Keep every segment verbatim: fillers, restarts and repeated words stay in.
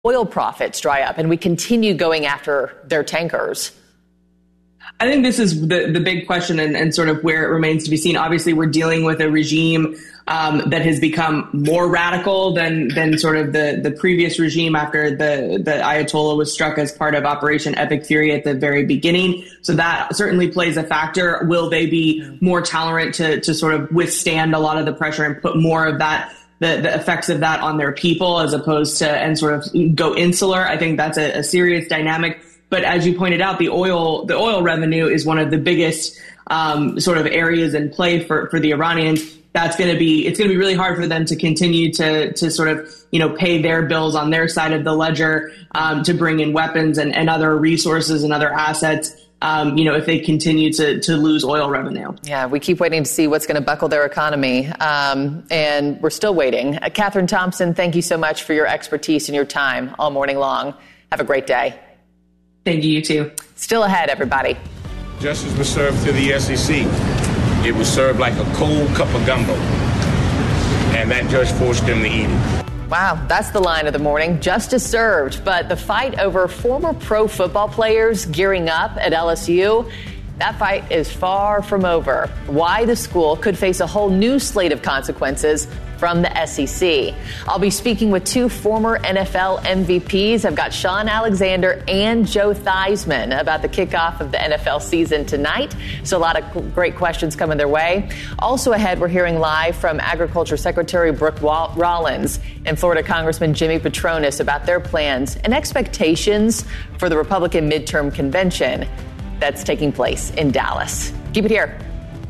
oil profits dry up and we continue going after their tankers? I think this is the, the big question and, and sort of where it remains to be seen. Obviously, we're dealing with a regime um, that has become more radical than than sort of the, the previous regime after the, the Ayatollah was struck as part of Operation Epic Fury at the very beginning. So that certainly plays a factor. Will they be more tolerant to, to sort of withstand a lot of the pressure and put more of that The, the effects of that on their people as opposed to and sort of go insular? I think that's a, a serious dynamic. But as you pointed out, the oil the oil revenue is one of the biggest um, sort of areas in play for, for the Iranians. That's going to be it's going to be really hard for them to continue to to sort of, you know, pay their bills on their side of the ledger, um, to bring in weapons and, and other resources and other assets. Um, you know, if they continue to, to lose oil revenue. Yeah, we keep waiting to see what's going to buckle their economy. Um, and we're still waiting. Uh, Catherine Thompson, thank you so much for your expertise and your time all morning long. Have a great day. Thank you, you too. Still ahead, everybody. Justice was served to the S E C. It was served like a cold cup of gumbo. And that judge forced them to eat it. Wow, that's the line of the morning. Justice served. But the fight over former pro football players gearing up at L S U, that fight is far from over. Why the school could face a whole new slate of consequences from the S E C. I'll be speaking with two former N F L M V Ps. I've got Sean Alexander and Joe Theismann about the kickoff of the N F L season tonight. So a lot of great questions coming their way. Also ahead, we're hearing live from Agriculture Secretary Brooke Rollins and Florida Congressman Jimmy Patronis about their plans and expectations for the Republican midterm convention that's taking place in Dallas. Keep it here.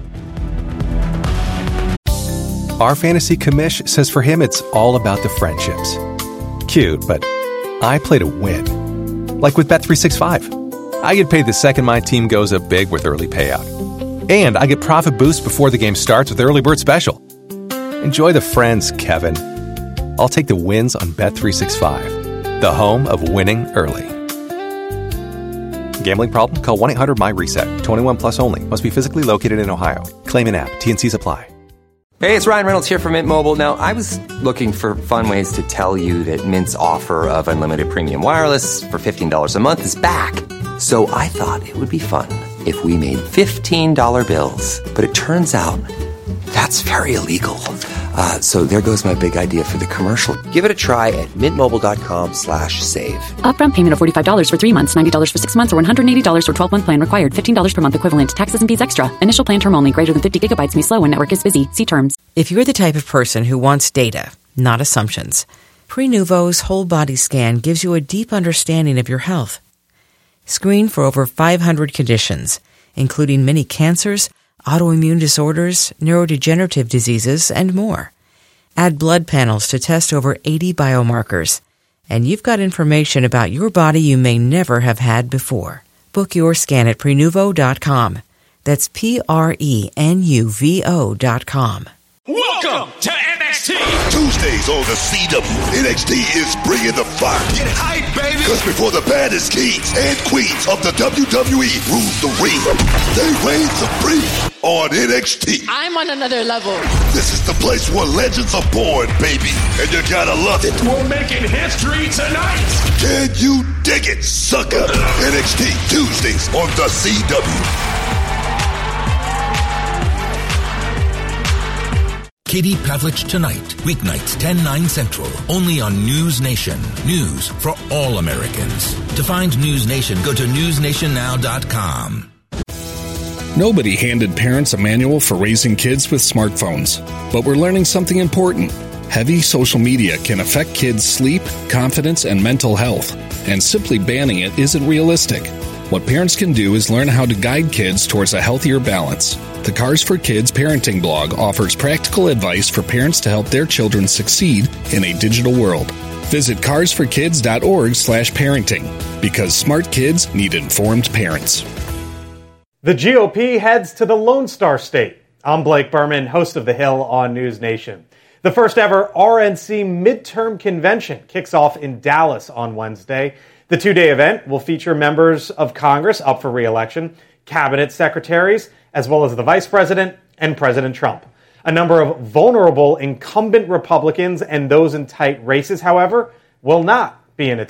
Our fantasy commish says for him it's all about the friendships. Cute, but I play to win. Like with Bet three sixty-five. I get paid the second my team goes up big with early payout. And I get profit boost before the game starts with Early Bird Special. Enjoy the friends, Kevin. I'll take the wins on Bet three sixty-five, the home of winning early. Gambling problem? Call one eight hundred M Y reset. twenty-one plus only. Must be physically located in Ohio. Claim in app. T N Cs apply. Hey, it's Ryan Reynolds here from Mint Mobile. Now, I was looking for fun ways to tell you that Mint's offer of unlimited premium wireless for fifteen dollars a month is back. So I thought it would be fun if we made fifteen dollar bills. But it turns out that's very illegal. Uh, so there goes my big idea for the commercial. Give it a try at mintmobile.com slash save. Upfront payment of forty-five dollars for three months, ninety dollars for six months, or one hundred eighty dollars for twelve-month plan required. fifteen dollars per month equivalent. Taxes and fees extra. Initial plan term only. Greater than fifty gigabytes may slow when network is busy. See terms. If you're the type of person who wants data, not assumptions, Prenuvo's whole body scan gives you a deep understanding of your health. Screen for over five hundred conditions, including many cancers, autoimmune disorders, neurodegenerative diseases, and more. Add blood panels to test over eighty biomarkers, and you've got information about your body you may never have had before. Book your scan at Prenuvo dot com. That's P R E N U V O dot com. Welcome to N X T! Tuesdays on the C W, N X T is bringing the fire. Get hype, baby! Because before the baddest kings and queens of the W W E rule the ring, they reign supreme on N X T. I'm on another level. This is the place where legends are born, baby, and you gotta love it. We're making history tonight! Can you dig it, sucker? N X T, Tuesdays on the C W. Katie Pavlich Tonight, weeknights ten, nine Central, only on News Nation. News for all Americans. To find News Nation, go to news nation now dot com. Nobody handed parents a manual for raising kids with smartphones, but we're learning something important. Heavy social media can affect kids' sleep, confidence, and mental health, and simply banning it isn't realistic. What parents can do is learn how to guide kids towards a healthier balance. The Cars for Kids parenting blog offers practical advice for parents to help their children succeed in a digital world. Visit cars for kids dot org slash parenting, because smart kids need informed parents. The G O P heads to the Lone Star State. I'm Blake Berman, host of The Hill on News Nation. The first ever R N C midterm convention kicks off in Dallas on Wednesday. The two-day event will feature members of Congress up for re-election, cabinet secretaries, as well as the vice president and President Trump. A number of vulnerable incumbent Republicans and those in tight races, however, will not being a